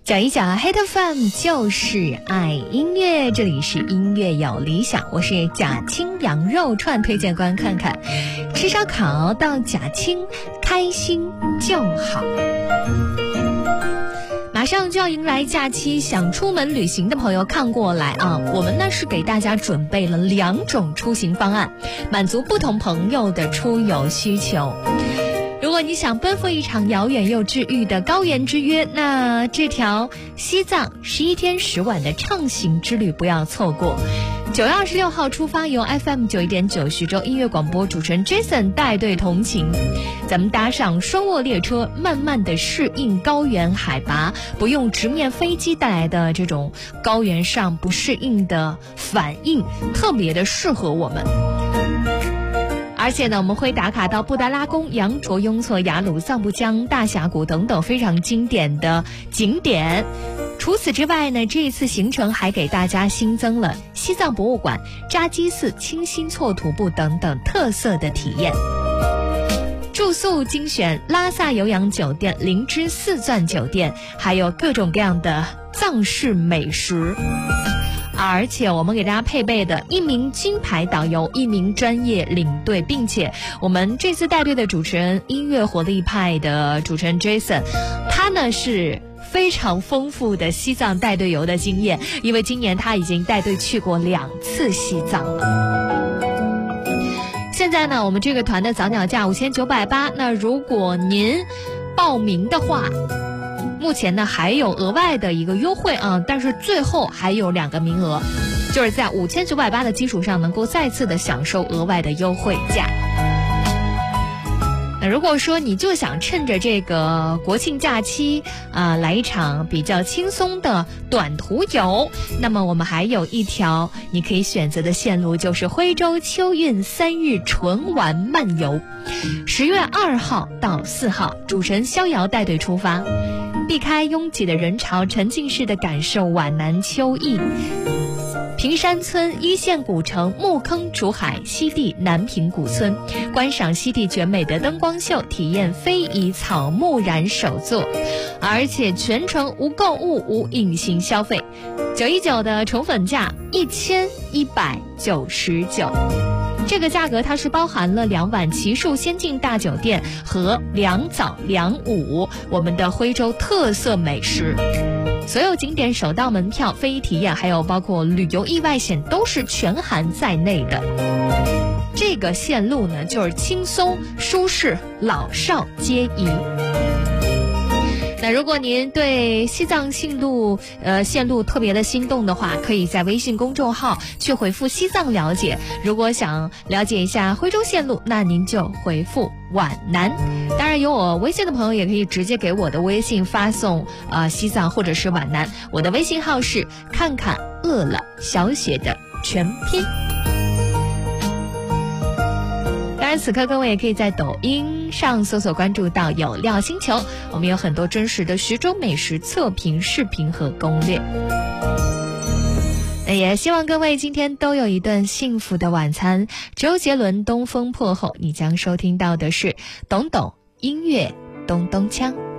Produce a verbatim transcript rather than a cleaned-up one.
讲一讲黑的饭就是爱音乐，这里是音乐有理想，我是贾青羊肉串推荐官看看，吃烧烤到贾青，开心就好。马上就要迎来假期，想出门旅行的朋友看过来啊！我们呢是给大家准备了两种出行方案，满足不同朋友的出游需求。如果你想奔赴一场遥远又治愈的高原之约，那这条西藏十一天十晚的畅行之旅不要错过。九月二十六号出发，由 F M 九一点九徐州音乐广播主持人 Jason 带队同行，咱们搭上双卧列车，慢慢的适应高原海拔，不用直面飞机带来的这种高原上不适应的反应，特别的适合我们。而且呢，我们会打卡到布达拉宫、羊卓、雍措、雅鲁、藏布江、大峡谷等等非常经典的景点。除此之外呢，这一次行程还给大家新增了西藏博物馆、扎基寺、清新措徒步等等特色的体验。住宿精选拉萨有氧酒店、灵芝四钻酒店，还有各种各样的藏式美食。而且我们给大家配备的一名金牌导游，一名专业领队，并且我们这次带队的主持人，音乐活力派的主持人 Jason， 他呢是非常丰富的西藏带队游的经验，因为今年他已经带队去过两次西藏了。现在呢，我们这个团的早鸟价五千九百八，那如果您报名的话，目前呢还有额外的一个优惠啊，但是最后还有两个名额，就是在五千九百八的基础上能够再次的享受额外的优惠价。那如果说你就想趁着这个国庆假期啊、呃，来一场比较轻松的短途游，那么我们还有一条你可以选择的线路，就是徽州秋韵三日纯玩漫游。十月二号到四号，主持人逍遥带队出发，避开拥挤的人潮，沉浸式的感受皖南秋意。平山村、一线古城、木坑、竹海、西递、南平古村，观赏西递绝美的灯光秀，体验非遗草木染手作，而且全程无购物、无隐形消费。九一九的宠粉价一千一百九十九。这个价格它是包含了两晚奇树仙境大酒店和两早两午我们的徽州特色美食，所有景点首到门票、非遗体验，还有包括旅游意外险都是全含在内的。这个线路呢，就是轻松舒适，老少皆宜。那如果您对西藏线路呃线路特别的心动的话，可以在微信公众号去回复西藏了解。如果想了解一下徽州线路，那您就回复皖南。当然有我微信的朋友也可以直接给我的微信发送呃西藏或者是皖南，我的微信号是看看饿了小写的全拼。当然此刻各位也可以在抖音上搜索关注到有料星球，我们有很多真实的徐州美食测评视频和攻略。那也希望各位今天都有一顿幸福的晚餐。周杰伦东风破后，你将收听到的是懂懂音乐咚咚锵。